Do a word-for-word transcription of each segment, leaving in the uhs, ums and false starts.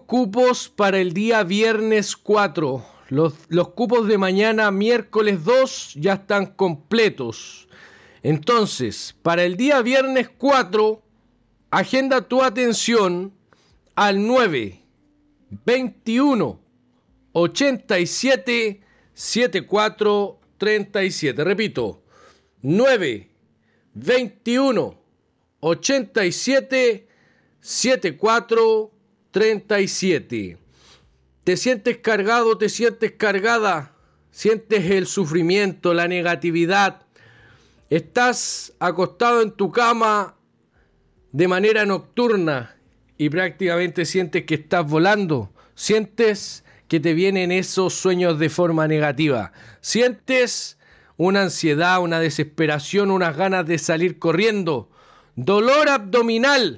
cupos para el día viernes cuatro. Los, los cupos de mañana, miércoles dos, ya están completos. Entonces, para el día viernes cuatro, agenda tu atención al nueve veintiuno ochenta y siete setenta y cuatro treinta y siete. Repito, nueve veintiuno ochenta y siete setenta y cuatro treinta y siete. ¿Te sientes cargado, te sientes cargada? ¿Sientes el sufrimiento, la negatividad? ¿Estás acostado en tu cama de manera nocturna y prácticamente sientes que estás volando? ¿Sientes que te vienen esos sueños de forma negativa? ¿Sientes una ansiedad, una desesperación, unas ganas de salir corriendo? ¿Dolor abdominal?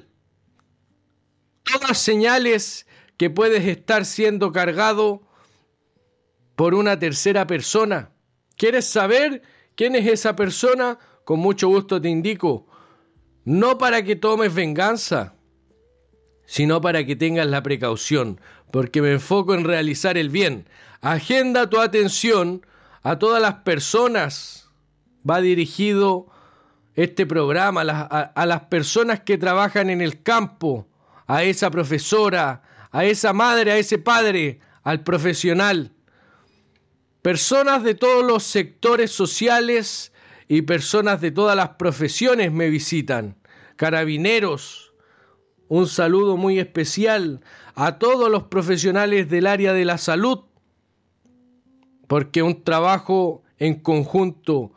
Todas señales que puedes estar siendo cargado por una tercera persona. ¿Quieres saber quién es esa persona? Con mucho gusto te indico. No para que tomes venganza, sino para que tengas la precaución, porque me enfoco en realizar el bien. Agenda tu atención a todas las personas. Va dirigido este programa a las, a, a las personas que trabajan en el campo, a esa profesora, a esa madre, a ese padre, al profesional. Personas de todos los sectores sociales y personas de todas las profesiones me visitan. Carabineros, un saludo muy especial a todos los profesionales del área de la salud, porque un trabajo en conjunto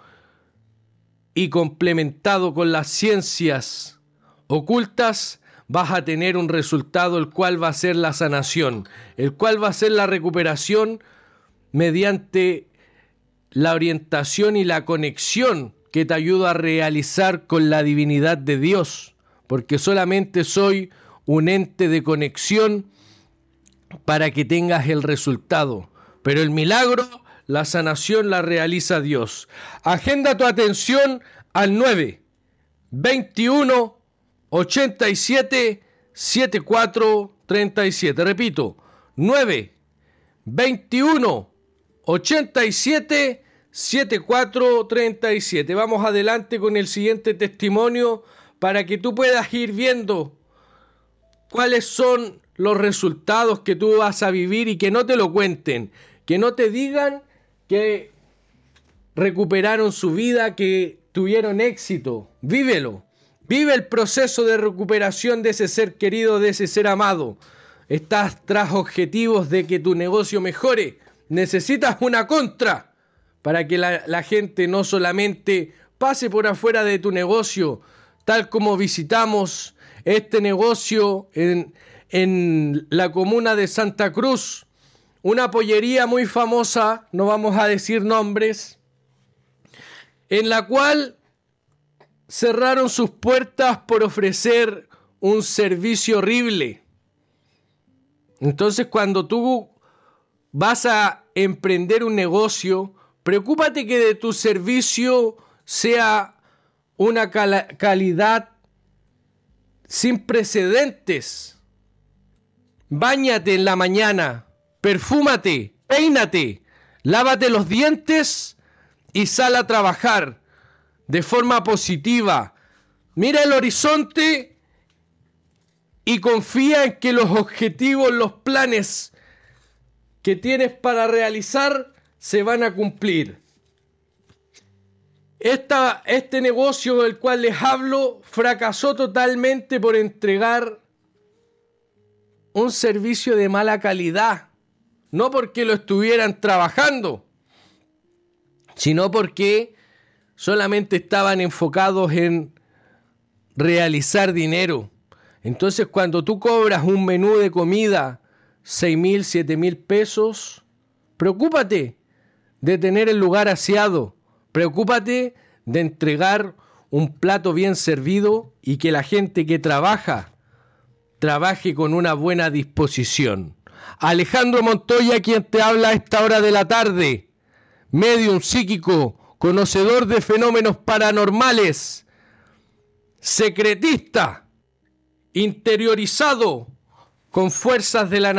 y complementado con las ciencias ocultas, vas a tener un resultado, el cual va a ser la sanación, el cual va a ser la recuperación mediante la orientación y la conexión que te ayuda a realizar con la divinidad de Dios, porque solamente soy un ente de conexión para que tengas el resultado, pero el milagro, la sanación la realiza Dios. Agenda tu atención al nueve veintiuno ochenta y siete setenta y cuatro treinta y siete. Repito, nueve veintiuno ochenta y siete setenta y cuatro treinta y siete. Vamos adelante con el siguiente testimonio para que tú puedas ir viendo cuáles son los resultados que tú vas a vivir y que no te lo cuenten, que no te digan que recuperaron su vida, que tuvieron éxito. Vívelo. Vive el proceso de recuperación de ese ser querido, de ese ser amado. Estás tras objetivos de que tu negocio mejore. Necesitas una contra para que la, la gente no solamente pase por afuera de tu negocio, tal como visitamos este negocio en, en la comuna de Santa Cruz, una pollería muy famosa, no vamos a decir nombres, en la cual cerraron sus puertas por ofrecer un servicio horrible. Entonces, cuando tú vas a emprender un negocio, preocúpate que de tu servicio sea una cal- calidad sin precedentes. Báñate en la mañana, perfúmate, peínate, lávate los dientes y sal a trabajar de forma positiva. Mira el horizonte y confía en que los objetivos, los planes que tienes para realizar se van a cumplir. Esta, este negocio del cual les hablo fracasó totalmente por entregar un servicio de mala calidad, no porque lo estuvieran trabajando, sino porque solamente estaban enfocados en realizar dinero. Entonces, cuando tú cobras un menú de comida seis mil, siete mil pesos, preocúpate de tener el lugar aseado, preocúpate de entregar un plato bien servido y que la gente que trabaja, trabaje con una buena disposición. Alejandro Montoya, quien te habla a esta hora de la tarde, médium psíquico, conocedor de fenómenos paranormales, secretista, interiorizado con fuerzas de la